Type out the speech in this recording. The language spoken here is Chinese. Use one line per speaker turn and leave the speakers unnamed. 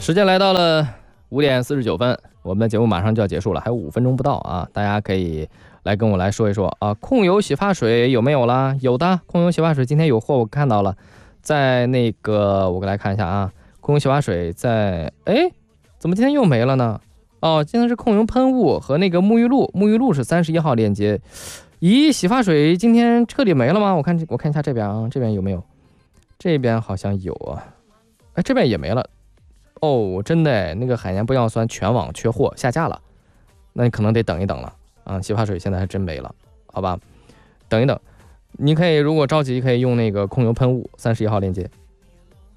时间来到了5:49，我们的节目马上就要结束了，还有5分钟不到啊！大家可以来跟我来说一说啊，控油洗发水有没有啦？有的，控油洗发水今天有货，我看到了，在那个我来看一下啊，控油洗发水在怎么今天又没了呢？哦，今天是控油喷雾和那个沐浴露，沐浴露是31号链接。咦，洗发水今天彻底没了吗？我看一下这边啊，这边有没有？这边好像有啊，这边也没了。哦，真的，那个海盐不药酸全网缺货下架了，那你可能得等一等了啊。洗发水现在还真没了，好吧，等一等。你可以如果着急，可以用那个控油喷雾31号链接。